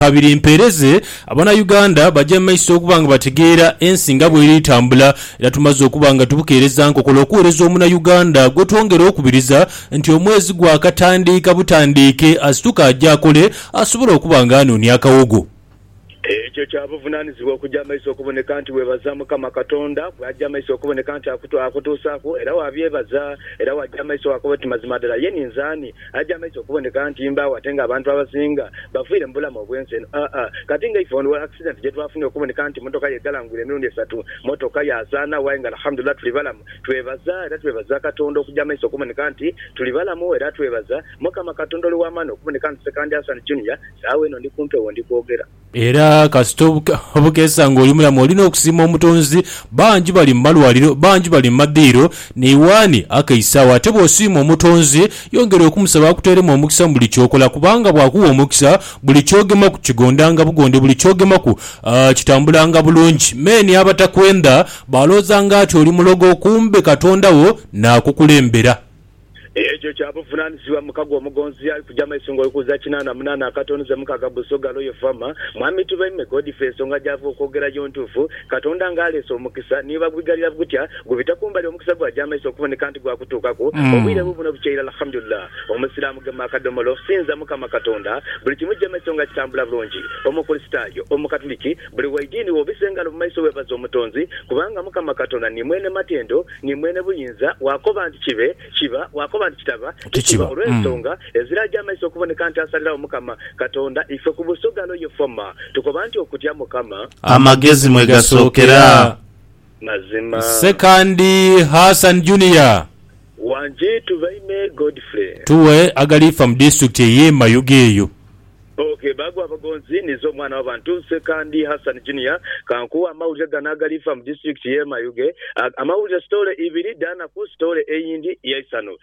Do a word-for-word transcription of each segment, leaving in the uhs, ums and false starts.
abiri mpereze abana Uganda bajja maiso okubanga bategeera ensinga bwe litambula era tumaze okubanga tubukeereza nkokolo okuweereza omuna Uganda gwe twongera okubiriza nti omwezi gwa katandika butandike asituka ajja akole asobola okubanga anoonya akawogo. Ekyo kyabuvunanyizibwa okujja maiso okuboneka nti weebaza Mukama Katonda bw'ajja maiso okuboneka nti akutuusaako era wabyebaza era wajja maiso wakuba ti mazima ddala ye ninzaani ajja maiso okuboneka nti mbaawo ate nga abantu abasinga bafiire mu bulamu obwensi eno aa kati nga ife ono accident gye twafunye okuboneka nti motoka yegalangwira emirundi esatu motoka yasaana waye nga alhamdulillah tuli balamu twebaza era twebaza Katonda okujja maiso okuboneka nti tuli balamu era twebaza Mukama Katonda oli w'amaanyi okuboneka nti Sekandi Hassan Junior saawa eno ndi kumpewo ndi kwogera era kasito obukesa ngoli mulamu olina okusima omutonzi banji bali mmalwaliro banji bali madiro ne wani akaisaawa ate bw'osiima omutonzi yongera okumusaba akuteeremu omukisa buli kyokola kubanga bw'akuwa omukisa buli kyogema ku kigondanga bugonde buli kyogema ku uh, kitambulanga bulungi meni abatakwenda balozanga ati oli mulogo kumbe Katondawo n'akukulembera. Ekyo kyabuvunanyizibwa mukago omugonzi ali kujja maiso ng'olikuza kinaana munaana akatonze mukaga Busoga Royal Farmer mwami tubaime Godfrey ensonga gy'ava okwogerayo ntuufu Katonda ng'aleese omukisa niba gwigalira gutya gubita kumbali omukisa gwajja maiso okuboneka nti gwakutuukako obwire bubuno bukyayira alhamdulillah omusiraamu gema akadomolo sinza Mukama Katonda buli kimu gye maiso nga kitambula bulungi omukristaayo omukatuliki buli waidiini w'obisengalo mu maiso weebaza omutonzi kubanga Mukama Katonda ni mwene matendo ni mwene buyinza wakoba nti kibe kiba wakoba kitaba kiba olw'ensonga ezira ajja maiso okuboneka nti asalirawo Mukama Katonda ife ku Busoga Royal Farmer tukoba nti okutya Mukama amagezi mwe gasookera mazima. Sekandi Hassan Junior wanje tubaime Godfrey tuwe agali from district ye Mayuge eyo. Okay, bagwa abagonzi nizo mwana w'abantu Sekandi Hassan Junior kankuwa amawulire ganagali from district ye Mayuge amawulire story ibiri dana ku story eyindi yaisano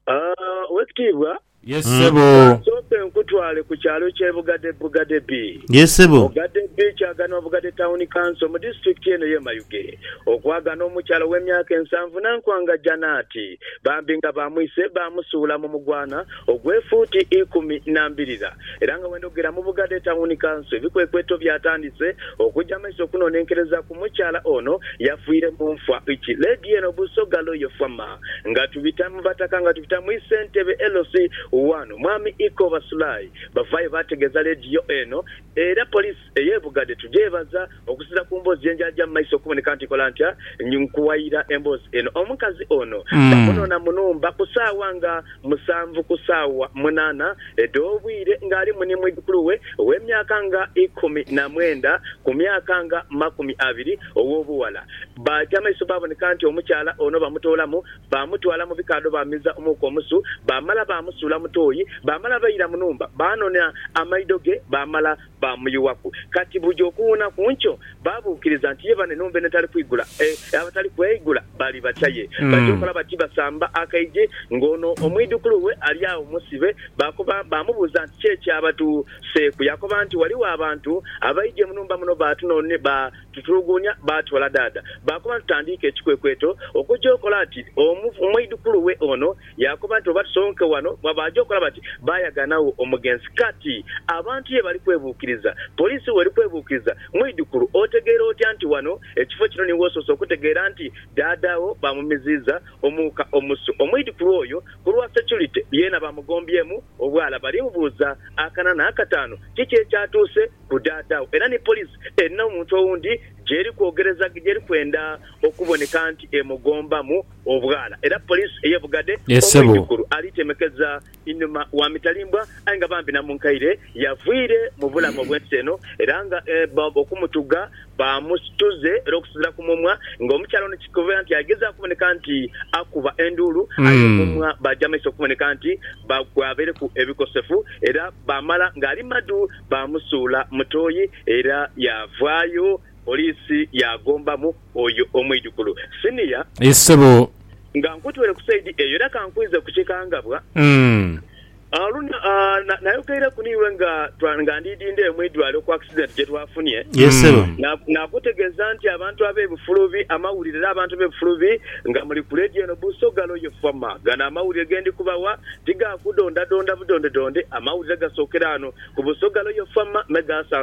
uh wekitibwa yes sebo sope nkutwale ku kyalo kye Bugade Bugade B yes sebo Bugade B kyagano Bugade Town Council mu district eno ye Mayuge okwagana omukyalo w'emyaka ensanvu nankwanga Janati bambinga bamwise bamusuula mu mugwana ogwefuuti ikumi na mbirira era nga wendogera mu Bugade Town Council bikwekweto byatandise okujja maiso okunonenkereza ku mukyala ono yafuire mu nfa iki lady eno Busoga Royal Farmer nga tubitamu bataka nga tubitamu isentebe L C wano mwami Iko Basulai bavaye bategeza radio eno era police eye Bugade tujebaza okusira ku mbozi enjaja maiso okuboneka nti kola ntya nkuwaira embozi eno omukazi ono tamuno na munumba kusaawa nga musanvu kusaawa munana edobwire ngali muni mwiguluwe w'emyaka nga ikumi na mwenda ku myaka nga makumi abiri owobuwala bajja maiso baboneka nti omukyala ono bamutolamu bamutwala mu bikado bamiza omuko omusu bamala bamusula mutoyi bamala bayira munumba banona amaidoge bamala bamuyuwaku kati bujo kuuna kuncho babukiriza nti yebane nombe netali kwigula eh abatali kwigula bali bachaye mm. bachokola bati basamba akaije ngono omwidukuluwe ali awo musibe bakuba bamubuza nti cheche abatu seku yakoba nti waliwo abantu abaije munumba muno batu none ba tutulugunya batwala dada bakuba tutandike ekikwekweto okujokola ati omwidukuluwe ono yakoba nti batusonke wano babajokola bati bayaganawo omugenzi kati abantu ye bali kwebukiriza polisi wali kwebukiriza mwidukulu otegeera otya nti wano ekifo kino ni wososo okutegeera nti daadawo bamumiziza omuka omusu omwidukulu oyo kulwa security yena bamugombyemu obwala bali mubuuza akanana akataano kiki ekyatuuse ku daadawo era ni polisi erina omuntu owundi jeri kwogereza jeri kwenda okuboneka nti emugomba mu obwala era police eye Bugade omwidukulu alitemekeza inuma wa mitalimbwa anga bambi na munkaire yavuire mu bulamu bw'enseno era nga e, okumutuga bamustuze rokusira kumumwa ng'omukyalo ne kikovera nti ageza kuboneka nti akuba endulu mm. ayomumwa bajamaiso kuboneka nti bagwabere ku ebikosefu era bamala ngali madu bamusuula mutoyi era yavaayo polisi yagombamu oyo omwidukulu siniya esebo nga nkutwere ku side eyo era kankwize kukikangabwa mm. aluna uh, na yokera kuniwe nga twanga ndidinde mwidwalo ku accident je twafunye yes mm. na nakutegeza nti abantu abebufulubi amawulire abantu bebufulubi nga muri ku radio no Busoga Royal Farmer gana amawulire gendi kubawa diga kudonda donda budonde donde amawulire gasokerano ku Busoga Royal Farmer mega